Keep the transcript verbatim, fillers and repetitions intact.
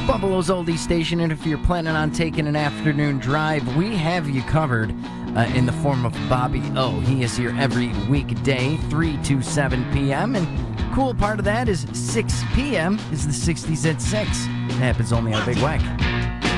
Buffalo's oldie station, and if you're planning on taking an afternoon drive, we have you covered uh, in the form of Bobby O. He is here every weekday, three to seven p.m., and cool part of that is six p.m. is the sixties at six. It happens only on Big Wack.